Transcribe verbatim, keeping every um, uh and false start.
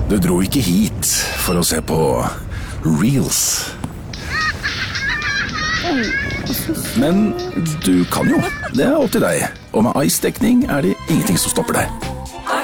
Du dro ikke hit for å se på Reels. Men du kan jo. Det er opp til deg. Og med Ice-dekning er det ingenting som stopper deg.